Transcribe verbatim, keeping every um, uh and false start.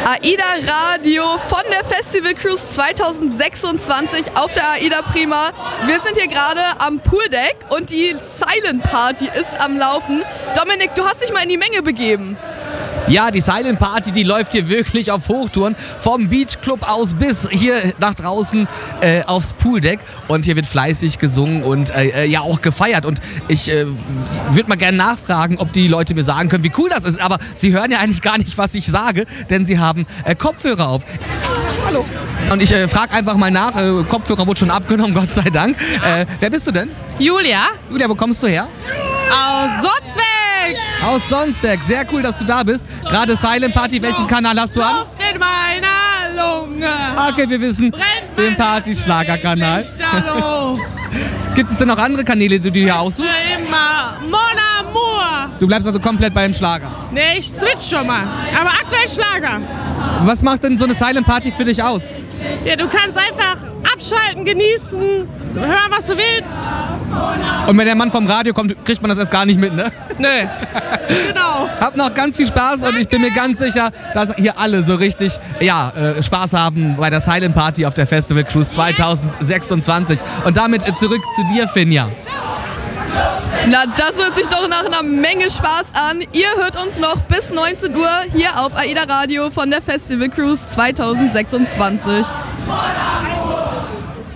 AIDA Radio von der Festival Cruise zweitausendsechsundzwanzig auf der AIDA Prima. Wir sind hier gerade am Pooldeck und die Silent Party ist am Laufen. Dominik, du hast dich mal in die Menge begeben. Ja, die Silent Party, die läuft hier wirklich auf Hochtouren. Vom Beach Club aus bis hier nach draußen äh, aufs Pooldeck. Und hier wird fleißig gesungen und äh, ja auch gefeiert. Und ich äh, würde mal gerne nachfragen, ob die Leute mir sagen können, wie cool das ist. Aber sie hören ja eigentlich gar nicht, was ich sage, denn sie haben äh, Kopfhörer auf. Hallo. Und ich äh, frage einfach mal nach. Äh, Kopfhörer wurde schon abgenommen, Gott sei Dank. Äh, wer bist du denn? Julia. Julia, wo kommst du her? Aus Sonsberg. Aus Sonsberg. Sehr cool, dass du da bist. Gerade Silent Party. Welchen Kanal hast du an? Luft in meiner Lunge. Okay, wir wissen, Brennt den Party-Schlager-Kanal. Hallo. Gibt es denn noch andere Kanäle, die du hier aussuchst? Immer Mon Amour. Du bleibst also komplett beim Schlager. Nee, ich switch schon mal. Aber aktuell Schlager. Was macht denn so eine Silent Party für dich aus? Ja, du kannst einfach abschalten, genießen, hören, was du willst. Und wenn der Mann vom Radio kommt, kriegt man das erst gar nicht mit, ne? Nö. Genau. Habt noch ganz viel Spaß. Danke. Und ich bin mir ganz sicher, dass hier alle so richtig ja, äh, Spaß haben bei der Silent Party auf der Festival Cruise zweitausendsechsundzwanzig. Und damit äh, zurück zu dir, Finja. Na, das hört sich doch nach einer Menge Spaß an. Ihr hört uns noch bis neunzehn Uhr hier auf AIDA Radio von der Festival Cruise zweitausendsechsundzwanzig.